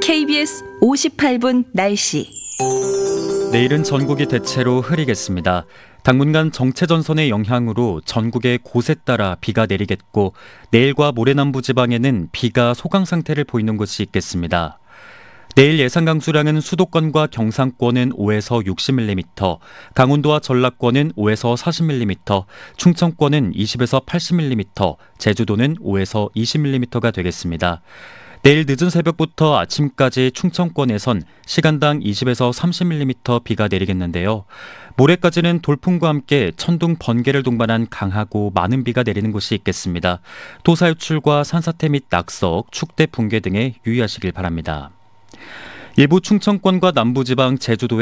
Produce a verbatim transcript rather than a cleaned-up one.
케이비에스 오십팔 분 날씨. 내일은 전국이 대체로 흐리겠습니다. 당분간 정체전선의 영향으로 전국의 곳에 따라 비가 내리겠고 내일과 모레 남부지방에는 비가 소강 상태를 보이는 곳이 있겠습니다. 내일 예상 강수량은 수도권과 경상권은 오에서 육십 밀리미터, 강원도와 전라권은 오에서 사십 밀리미터, 충청권은 이십에서 팔십 밀리미터, 제주도는 오에서 이십 밀리미터가 되겠습니다. 내일 늦은 새벽부터 아침까지 충청권에선 시간당 이십에서 삼십 밀리미터 비가 내리겠는데요. 모레까지는 돌풍과 함께 천둥, 번개를 동반한 강하고 많은 비가 내리는 곳이 있겠습니다. 토사유출과 산사태 및 낙석, 축대 붕괴 등에 유의하시길 바랍니다. 일부 충청권과 남부지방, 제주도에